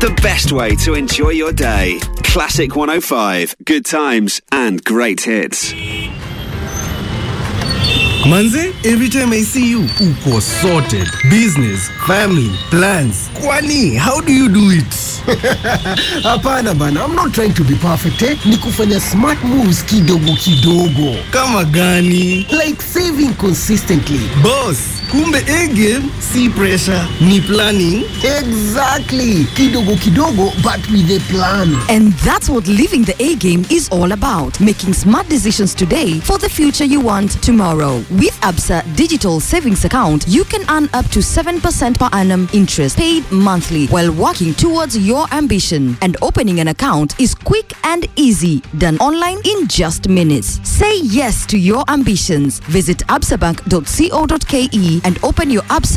The best way to enjoy your day. Classic 105. Good times and great hits. Manze, every time I see you, uko sorted. Business, family, plans. Kwani, how do you do it? Hapana bana, I'm not trying to be perfect, eh? Ni kufanya smart moves kidogo kidogo. Kama gani? Like saving consistently. Boss, kumbe A-game, see pressure, ni planning. Exactly. Kidogo kidogo, but with a plan. And that's what living the A-game is all about. Making smart decisions today for the future you want tomorrow. With Absa Digital Savings Account, you can earn up to 7% per annum interest paid monthly while working towards your ambition. And opening an account is quick and easy, done online in just minutes. Say yes to your ambitions. Visit absabank.co.ke and open your Absa